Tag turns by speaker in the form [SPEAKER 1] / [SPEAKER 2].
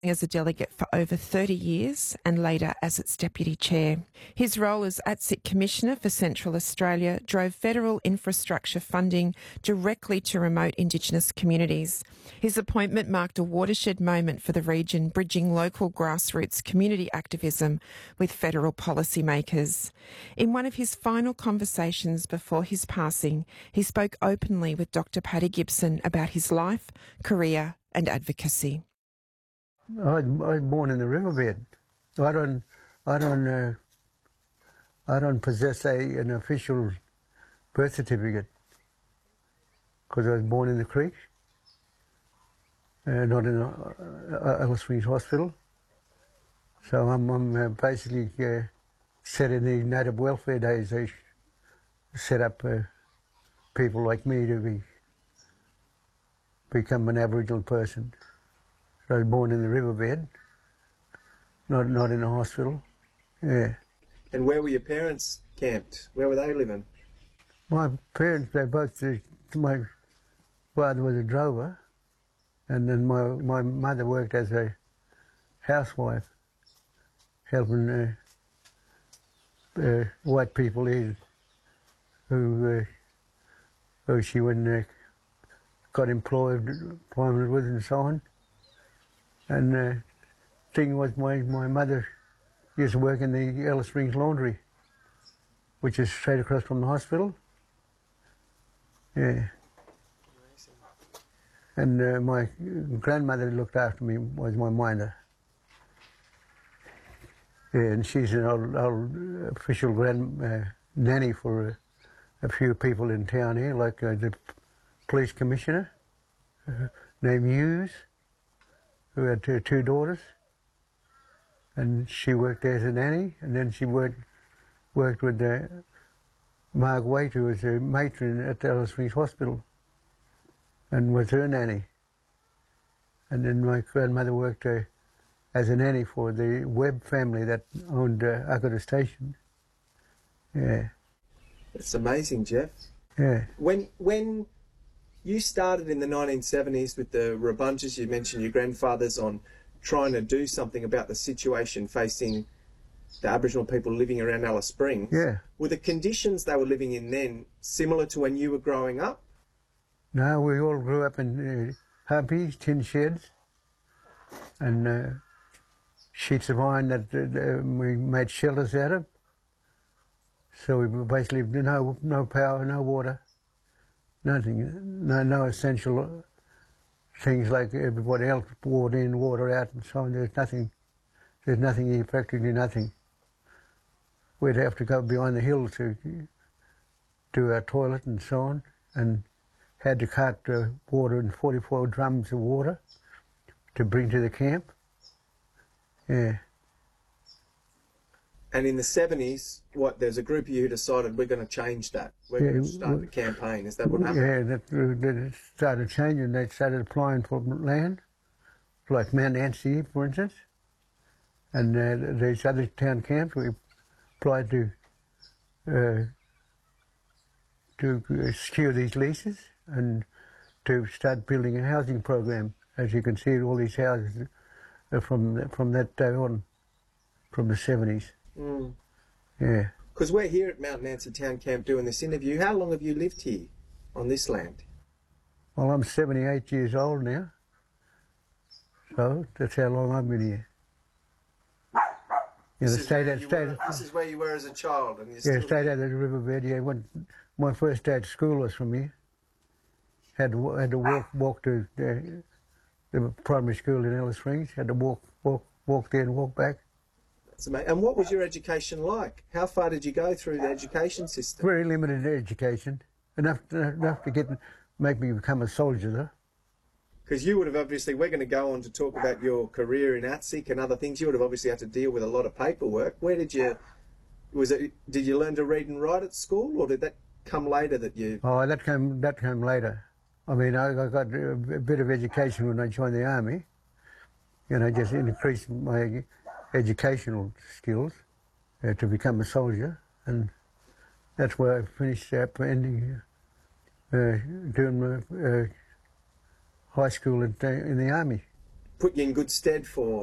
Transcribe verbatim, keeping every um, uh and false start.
[SPEAKER 1] as a delegate for over thirty years and later as its deputy chair. His role as A T S I C Commissioner for Central Australia drove federal infrastructure funding directly to remote Indigenous communities. His appointment marked a watershed moment for the region, bridging local grassroots community activism with federal policymakers. In one of his final conversations before his passing, he spoke openly with Doctor Paddy Gibson about his life, career and advocacy.
[SPEAKER 2] I, I was born in the riverbed. I don't, I don't, uh, I don't possess a an official birth certificate because I was born in the creek, uh, not in uh, Alice Springs Hospital. So I'm, I'm uh, basically uh, set in the native welfare days. They set up uh, people like me to be become an Aboriginal person. I was born in the riverbed, not not in a hospital. Yeah.
[SPEAKER 3] And where were your parents camped? Where were they living?
[SPEAKER 2] My parents, they both, my father was a drover, and then my my mother worked as a housewife, helping uh, uh, white people in who uh, who she went uh, got employed, employment with, and so on. And the uh, thing was, my, my mother used to work in the Alice Springs Laundry, which is straight across from the hospital. Yeah. And uh, my grandmother who looked after me was my minder. Yeah, and she's an old, old official grand uh, nanny for uh, a few people in town here, like uh, the police commissioner uh, named Hughes, who had two, two daughters, and she worked as a nanny, and then she worked worked with uh, Marg Waite, who was a matron at the Alice Springs Hospital, and was her nanny. And then my grandmother worked uh, as a nanny for the Webb family that owned uh, Agata Station. Yeah.
[SPEAKER 3] It's amazing, Jeff.
[SPEAKER 2] Yeah.
[SPEAKER 3] When when you started in the nineteen seventies with the Rabunjas, you mentioned your grandfathers, on trying to do something about the situation facing the Aboriginal people living around Alice Springs.
[SPEAKER 2] Yeah.
[SPEAKER 3] Were the conditions they were living in then similar to when you were growing up?
[SPEAKER 2] No, we all grew up in uh, hubbies, tin sheds, and uh, sheets of iron that uh, we made shelters out of. So we basically no no power, no water. Nothing, no, no essential things like everybody else, water in, water out, and so on. There's nothing, there's nothing here, practically nothing. We'd have to go behind the hill to do our toilet and so on, and had to cart uh, water in forty-four drums of water to bring to the camp. Yeah.
[SPEAKER 3] And in the seventies, what, there's a group of you who decided we're going to change that. We're
[SPEAKER 2] Yeah,
[SPEAKER 3] going to start the campaign. Is that what happened?
[SPEAKER 2] Yeah, that, that started changing. They started applying for land, like Mount Nancy, for instance. And uh, these other town camps, we applied to uh, to secure these leases and to start building a housing program. As you can see, all these houses are from from that day on, from the seventies.
[SPEAKER 3] Mm.
[SPEAKER 2] Yeah.
[SPEAKER 3] Because we're here at Mount Nancy Town Camp doing this interview. How long have you lived here on this land?
[SPEAKER 2] Well, I'm seventy-eight years old now, so that's how long I've been here. Yeah,
[SPEAKER 3] this,
[SPEAKER 2] the
[SPEAKER 3] is
[SPEAKER 2] state,
[SPEAKER 3] where
[SPEAKER 2] state,
[SPEAKER 3] you
[SPEAKER 2] state,
[SPEAKER 3] were, this is where you were as a child, and you're
[SPEAKER 2] yeah,
[SPEAKER 3] still
[SPEAKER 2] straight out of the riverbed. Yeah, when my first day at school was from here. Had to had to walk walk to the, the primary school in Alice Springs. Had to walk walk walk there and walk back.
[SPEAKER 3] That's amazing. And what was your education like? How far did you go through the education system?
[SPEAKER 2] Very limited education, enough to, enough to get make me become a soldier though.
[SPEAKER 3] Because you would have obviously, we're going to go on to talk about your career in A T S I C and other things. You would have obviously had to deal with a lot of paperwork. Where did you, was it, did you learn to read and write at school, or did that come later that you?
[SPEAKER 2] Oh, that came that came later. I mean, I, I got a bit of education when I joined the army. You know, just increased my educational skills uh, to become a soldier, and that's where I finished up ending uh, doing my uh, high school in, in the army.
[SPEAKER 3] put you in good stead for